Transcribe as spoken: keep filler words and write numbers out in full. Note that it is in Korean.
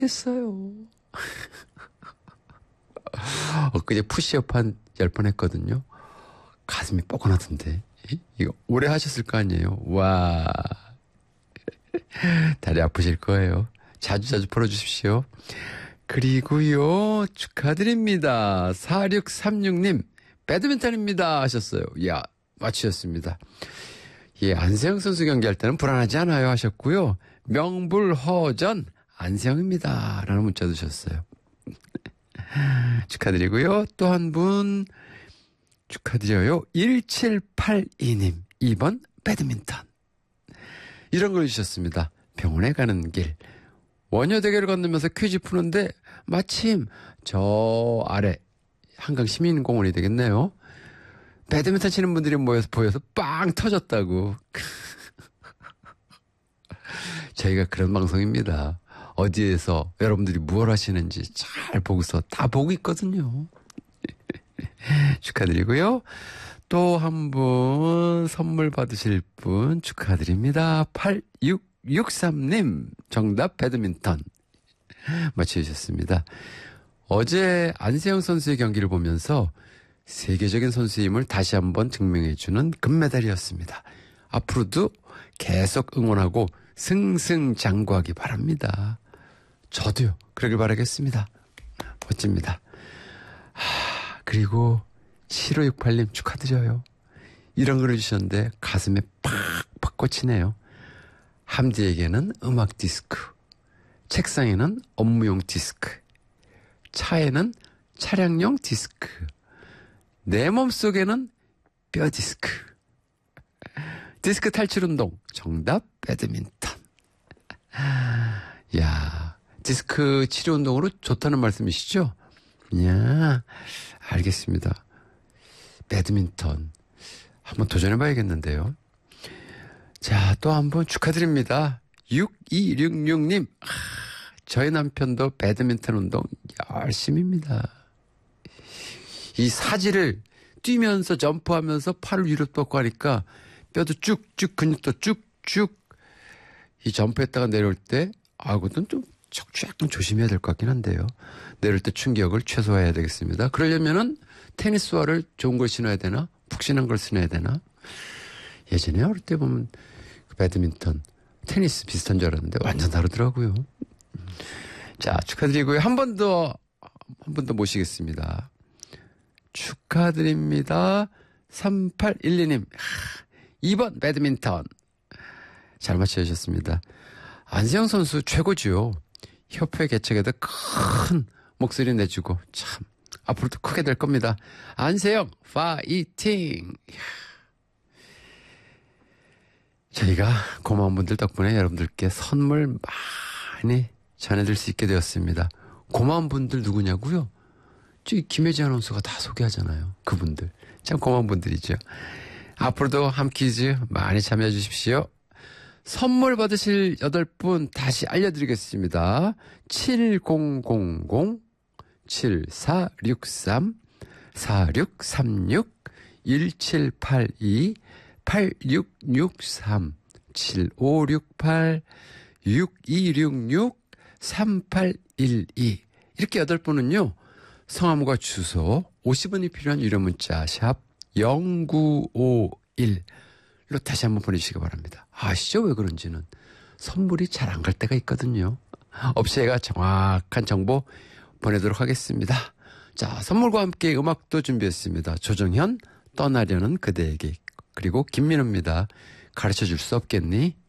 했어요. 엊그제 푸시업 한 열 번 했거든요. 가슴이 뻐근하던데. 이거 오래 하셨을 거 아니에요. 와. 다리 아프실 거예요. 자주자주 풀어주십시오. 그리고요, 축하드립니다. 사육삼육 님, 배드민턴입니다. 하셨어요. 이야, 맞추셨습니다. 예, 안세영 선수 경기할 때는 불안하지 않아요. 하셨고요. 명불허전, 안세영입니다. 라는 문자 주셨어요. 축하드리고요. 또 한 분, 축하드려요. 일칠팔이 님, 이 번 배드민턴. 이런 걸 주셨습니다. 병원에 가는 길. 원효대교를 건너면서 퀴즈 푸는데 마침 저 아래 한강 시민공원이 되겠네요. 배드민턴 치는 분들이 모여서 보여서 빵 터졌다고. 저희가 그런 방송입니다. 어디에서 여러분들이 무엇 하시는지 잘 보고서 다 보고 있거든요. 축하드리고요. 또 한 분 선물 받으실 분 축하드립니다. 팔육육삼 님 정답 배드민턴 맞춰주셨습니다. 어제 안세영 선수의 경기를 보면서 세계적인 선수임을 다시 한번 증명해주는 금메달이었습니다. 앞으로도 계속 응원하고 승승장구하기 바랍니다. 저도요. 그러길 바라겠습니다. 멋집니다. 하, 그리고 칠오육팔 님 축하드려요. 이런 글을 주셨는데 가슴에 팍팍 꽂히네요. 함디에게는 음악 디스크, 책상에는 업무용 디스크, 차에는 차량용 디스크, 내 몸속에는 뼈 디스크. 디스크 탈출 운동 정답 배드민턴. 야, 디스크 치료 운동으로 좋다는 말씀이시죠? 야, 알겠습니다. 배드민턴 한번 도전해봐야겠는데요. 자, 또 한번 축하드립니다. 육이육육 님, 아, 저희 남편도 배드민턴 운동 열심히입니다. 이 사지를 뛰면서 점프하면서 팔을 위로 뻗고 하니까 뼈도 쭉쭉 근육도 쭉쭉 이 점프했다가 내려올 때 아, 그것도 좀 약간 조심해야 될 것 같긴 한데요. 내려올 때 충격을 최소화해야 되겠습니다. 그러려면은 테니스화를 좋은 걸 신어야 되나? 푹신한 걸 신어야 되나? 예전에 어릴 때 보면 배드민턴, 테니스 비슷한 줄 알았는데 완전 다르더라고요. 자, 축하드리고요. 한 번 더, 한 번 더 모시겠습니다. 축하드립니다. 삼팔일이 님. 이 번 배드민턴. 잘 맞춰주셨습니다. 안세영 선수 최고지요. 협회 개척에도 큰 목소리 내주고 참 앞으로도 크게 될 겁니다. 안세영 파이팅. 저희가 고마운 분들 덕분에 여러분들께 선물 많이 전해드릴 수 있게 되었습니다. 고마운 분들 누구냐고요? 저기 김혜지 아나운서가 다 소개하잖아요. 그분들 참 고마운 분들이죠. 앞으로도 함퀴즈 많이 참여해 주십시오. 선물 받으실 여덟 분 다시 알려드리겠습니다. 칠공공공 칠사육삼 사육삼육 일칠팔이 팔육육삼 칠오육팔 육이육육 삼팔일이 이렇게 여덟 분은요. 성함과 주소 오십 원이 필요한 유료 문자 샵 영구오일로 다시 한번 보내주시기 바랍니다. 아시죠? 왜 그런지는. 선물이 잘 안 갈 때가 있거든요. 업체가 정확한 정보 보내도록 하겠습니다. 자, 선물과 함께 음악도 준비했습니다. 조정현 떠나려는 그대에게, 그리고 김민우입니다. 가르쳐줄 수 없겠니?